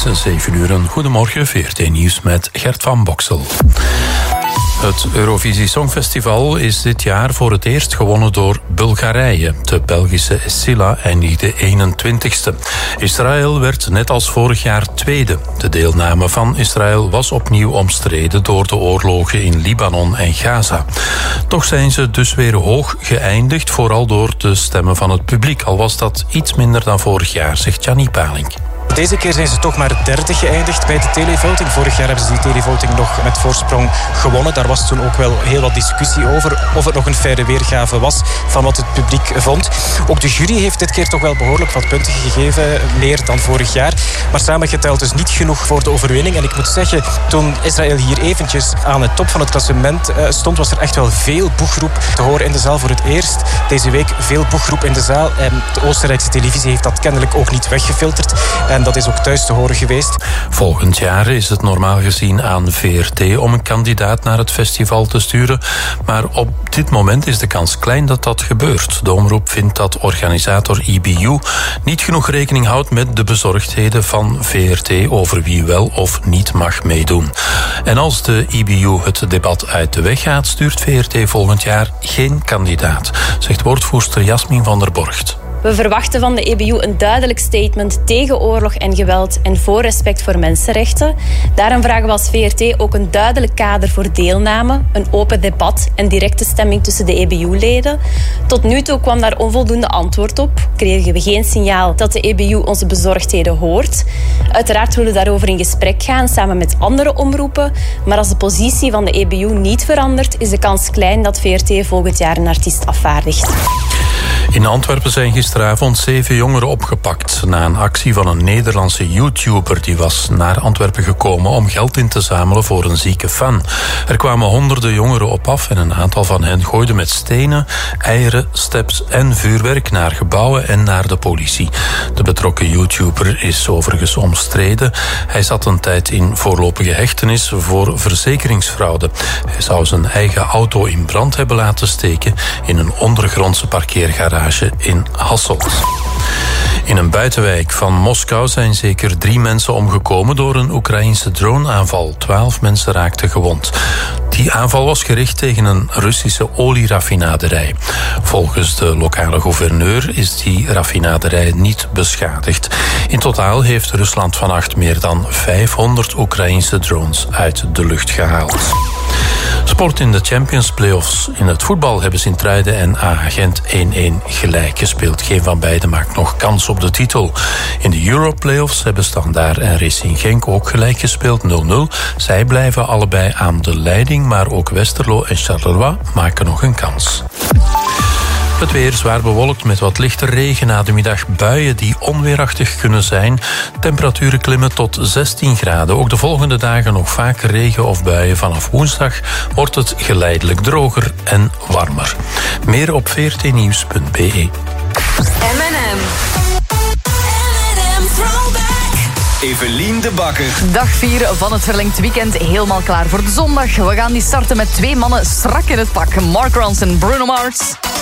is 7 uur. Goedemorgen, VRT Nieuws met Gert van Boksel. Het Eurovisie Songfestival is dit jaar voor het eerst gewonnen door Bulgarije. De Belgische Silla eindigde 21ste. Israël werd net als vorig jaar tweede. De deelname van Israël was opnieuw omstreden door de oorlogen in Libanon en Gaza. Toch zijn ze dus weer hoog geëindigd, vooral door de stemmen van het publiek. Al was dat iets minder dan vorig jaar, zegt Gianni Palink. Deze keer zijn ze toch maar derde geëindigd bij de televoting. Vorig jaar hebben ze die televoting nog met voorsprong gewonnen. Daar was toen ook wel heel wat discussie over of het nog een faire weergave was van wat het publiek vond. Ook de jury heeft dit keer toch wel behoorlijk wat punten gegeven, meer dan vorig jaar. Maar samengeteld dus niet genoeg voor de overwinning. En ik moet zeggen, toen Israël hier eventjes aan de top van het klassement stond, was er echt wel veel boegroep te horen in de zaal voor het eerst. Deze week veel boegroep in de zaal. En de Oostenrijkse televisie heeft dat kennelijk ook niet weggefilterd. En dat is ook thuis te horen geweest. Volgend jaar is het normaal gezien aan VRT om een kandidaat naar het festival te sturen. Maar op dit moment is de kans klein dat dat gebeurt. De omroep vindt dat organisator EBU niet genoeg rekening houdt met de bezorgdheden van VRT over wie wel of niet mag meedoen. En als de EBU het debat uit de weg gaat, stuurt VRT volgend jaar geen kandidaat, zegt woordvoerster Jasmin van der Borgt. We verwachten van de EBU een duidelijk statement tegen oorlog en geweld en voor respect voor mensenrechten. Daarom vragen we als VRT ook een duidelijk kader voor deelname, een open debat en directe stemming tussen de EBU-leden. Tot nu toe kwam daar onvoldoende antwoord op. Kregen we geen signaal dat de EBU onze bezorgdheden hoort. Uiteraard willen we daarover in gesprek gaan samen met andere omroepen. Maar als de positie van de EBU niet verandert, is de kans klein dat VRT volgend jaar een artiest afvaardigt. In Antwerpen zijn gisteravond 7 jongeren opgepakt na een actie van een Nederlandse YouTuber die was naar Antwerpen gekomen om geld in te zamelen voor een zieke fan. Er kwamen honderden jongeren op af en een aantal van hen gooiden met stenen, eieren, steps en vuurwerk naar gebouwen en naar de politie. De betrokken YouTuber is overigens omstreden. Hij zat een tijd in voorlopige hechtenis voor verzekeringsfraude. Hij zou zijn eigen auto in brand hebben laten steken in een ondergrondse parkeergarage in Hasselt. In een buitenwijk van Moskou zijn zeker 3 mensen omgekomen door een Oekraïense droneaanval. 12 mensen raakten gewond. Die aanval was gericht tegen een Russische olieraffinaderij. Volgens de lokale gouverneur is die raffinaderij niet beschadigd. In totaal heeft Rusland vannacht meer dan 500 Oekraïense drones uit de lucht gehaald. Sport in de Champions Playoffs. In het voetbal hebben Sint-Truiden en A-Gent 1-1 gelijk gespeeld. Geen van beiden maakt nog kans op de titel. In de Euro-playoffs hebben Standaard en Racing Genk ook gelijk gespeeld, 0-0. Zij blijven allebei aan de leiding, maar ook Westerlo en Charleroi maken nog een kans. Het weer zwaar bewolkt met wat lichte regen, na de middag buien die onweerachtig kunnen zijn. Temperaturen klimmen tot 16 graden. Ook de volgende dagen nog vaak regen of buien. Vanaf woensdag wordt het geleidelijk droger en warmer. Meer op vrtnieuws.be. M&M Evelien de Bakker. Dag 4 van het verlengd weekend, helemaal klaar voor de zondag. We gaan die starten met 2 mannen strak in het pak. Mark Ronson, Bruno Mars.